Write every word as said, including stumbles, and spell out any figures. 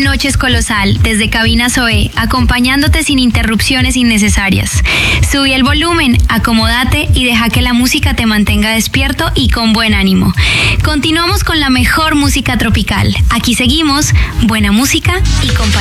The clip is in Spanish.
noche es colosal, desde Cabina Zoe, acompañándote sin interrupciones innecesarias. Subí el volumen, acomódate y deja que la música te mantenga despierto y con buen ánimo. Continuamos con la mejor música tropical. Aquí seguimos, buena música y compañía.